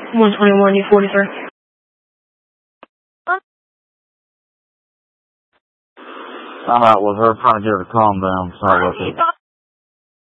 121, U40, sir. I'm out with her, trying to get her to calm down. Sorry about that.